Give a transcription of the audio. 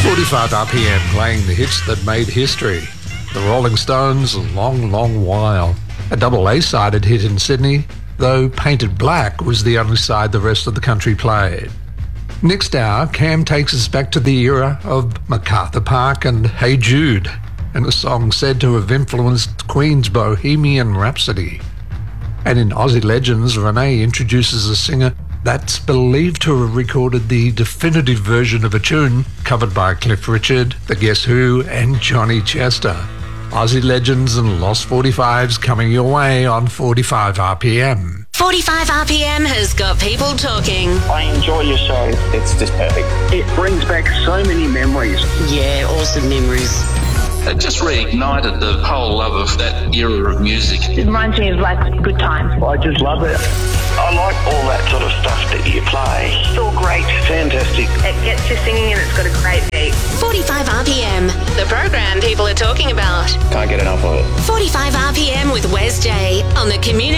45 RPM playing the hits that made history. The Rolling Stones, A Long, Long While. A double A-sided hit in Sydney, though Painted Black was the only side the rest of the country played. Next hour, Cam takes us back to the era of MacArthur Park and Hey Jude, and a song said to have influenced Queen's Bohemian Rhapsody. And in Aussie Legends, Renee introduces a singer that's believed to have recorded the definitive version of a tune covered by Cliff Richard, The Guess Who, and Johnny Chester. Aussie Legends and Lost 45s coming your way on 45 RPM. 45 RPM has got people talking. I enjoy your show. It's just perfect. It brings back so many memories. Yeah, awesome memories. It just reignited the whole love of that era of music. It reminds me of like good times. I just love it. I like all that sort of stuff that you play. It's all great. Fantastic. It gets you singing and it's got a great beat. 45 RPM, the program people are talking about. Can't get enough of it. 45 RPM with Wes J on the Community